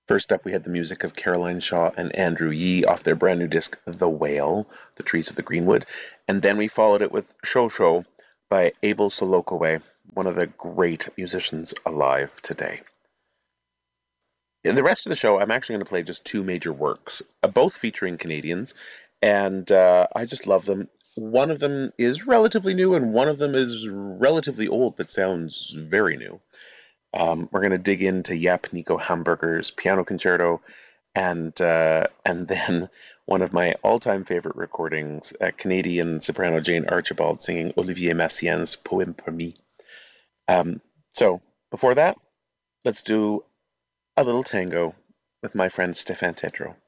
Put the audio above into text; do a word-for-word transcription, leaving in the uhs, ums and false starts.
First up, we had the music of Caroline Shaw and Andrew Yee off their brand new disc, The Whale, The Trees of the Greenwood. And then we followed it with Show Show by Abel Solokowe, one of the great musicians alive today. In the rest of the show, I'm actually going to play just two major works, uh, both featuring Canadians, and uh, I just love them. One of them is relatively new, and one of them is relatively old, but sounds very new. Um, we're going to dig into Jaap Nico Hamburger's piano concerto, and uh, and then one of my all-time favorite recordings, uh, Canadian soprano Jane Archibald singing Olivier Messiaen's Poème pour me. Um, so before that, let's do a little tango with my friend Stefan Tetro.